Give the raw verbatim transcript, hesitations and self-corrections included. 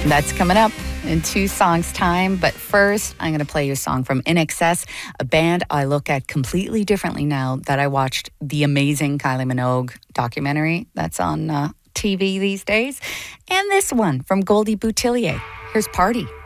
That's coming up in two songs' time. But first, I'm going to play you a song from I N X S, a band I look at completely differently now that I watched the amazing Kylie Minogue documentary that's on uh, T V these days. And this one from Goldie Boutillier. Here's Party.